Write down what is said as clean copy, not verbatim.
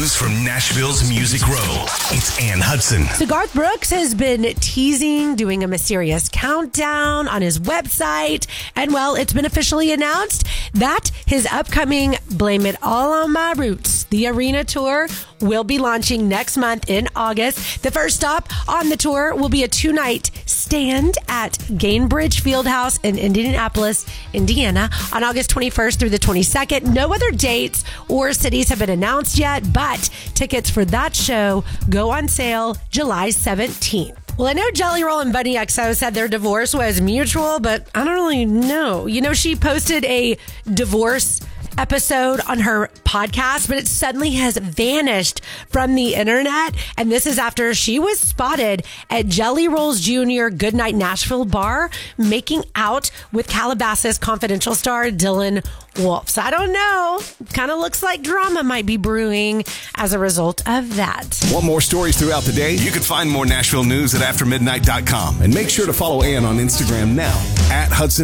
news from Nashville's Music Row. It's Ann Hudson. So Garth Brooks has been teasing doing a mysterious countdown on his website. And well, it's been officially announced that his upcoming Blame It All on My Roots, the arena tour, will be launching next month in August. The first stop on the tour will be a 2-night stand at Gainbridge Fieldhouse in Indianapolis, Indiana on August 21st through the 22nd. No other dates or cities have been announced yet, but tickets for that show go on sale July 17th. Well, I know Jelly Roll and Bunny XO said their divorce was mutual, but I don't really know. You know, she posted a divorce episode on her podcast, but it suddenly has vanished from the internet. And this is after she was spotted at Jelly Rolls Jr. Goodnight Nashville bar making out with Calabasas Confidential star Dylan Wolf. So I don't know. Kind of looks like drama might be brewing as a result of that. Want more stories throughout the day? You can find more Nashville news at aftermidnight.com. And make sure to follow Ann on Instagram now @Hudson.